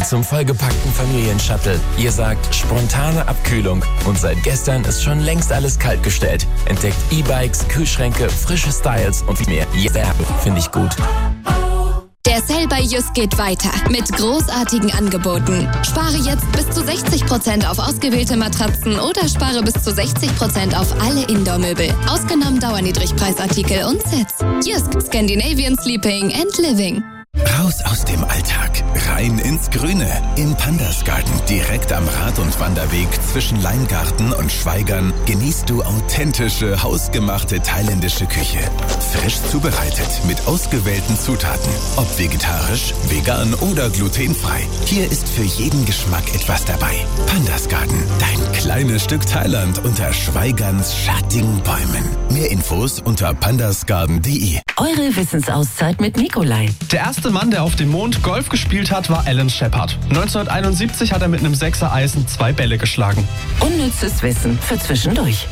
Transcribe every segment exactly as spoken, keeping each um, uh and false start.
zum vollgepackten Familienshuttle. Ihr sagt spontane Abkühlung und seit gestern ist schon längst alles kaltgestellt. Entdeckt E-Bikes, Kühlschränke, frische Styles und viel mehr. Yeah, finde ich gut. Der Sale bei Jysk geht weiter mit großartigen Angeboten. Spare jetzt bis zu sechzig Prozent auf ausgewählte Matratzen oder spare bis zu sechzig Prozent auf alle Indoor-Möbel. Ausgenommen Dauerniedrigpreisartikel und Sets. Jysk, Scandinavian Sleeping and Living. Raus aus dem Alltag, rein ins Grüne. Im Pandas Garten, direkt am Rad- und Wanderweg zwischen Leingarten und Schweigern, genießt du authentische, hausgemachte thailändische Küche. Frisch zubereitet, mit ausgewählten Zutaten. Ob vegetarisch, vegan oder glutenfrei. Hier ist für jeden Geschmack etwas dabei. Pandas Garten, dein kleines Stück Thailand unter Schweigerns schattigen Bäumen. Mehr Infos unter pandasgarden punkt de. Eure Wissensauszeit mit Nikolai. Der erste Mann, der auf dem Mond Golf gespielt hat, war Alan Shepard. neunzehnhunderteinundsiebzig hat er mit einem Sechser Eisen zwei Bälle geschlagen. Unnützes Wissen für zwischendurch.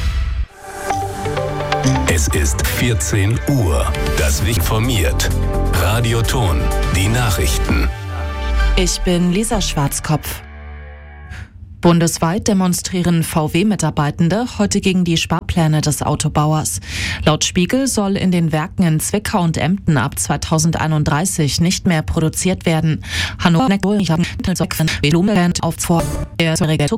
Es ist vierzehn Uhr. Das Wichtigste informiert. Radioton. Die Nachrichten. Ich bin Lisa Schwarzkopf. Bundesweit demonstrieren V W-Mitarbeitende heute gegen die Sparpläne des Autobauers. Laut Spiegel soll in den Werken in Zwickau und Emden ab zweitausendeinunddreißig nicht mehr produziert werden. Hannover auf vor der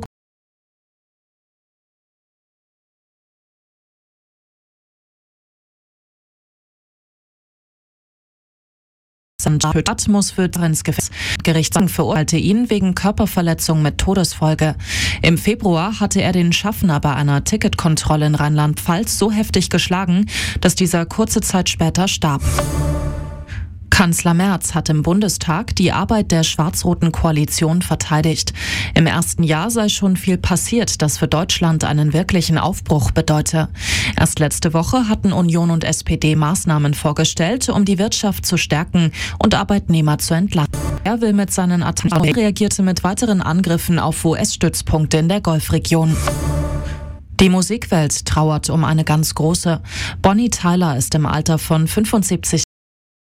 Pöttert muss für ins Gefängnis. Gericht verurteilte ihn wegen Körperverletzung mit Todesfolge. Im Februar hatte er den Schaffner bei einer Ticketkontrolle in Rheinland-Pfalz so heftig geschlagen, dass dieser kurze Zeit später starb. Kanzler Merz hat im Bundestag die Arbeit der schwarz-roten Koalition verteidigt. Im ersten Jahr sei schon viel passiert, das für Deutschland einen wirklichen Aufbruch bedeute. Erst letzte Woche hatten Union und S P D Maßnahmen vorgestellt, um die Wirtschaft zu stärken und Arbeitnehmer zu entlasten. Er will mit seinen Attentaten reagierte mit weiteren Angriffen auf U S-Stützpunkte in der Golfregion. Die Musikwelt trauert um eine ganz große. Bonnie Tyler ist im Alter von fünfundsiebzig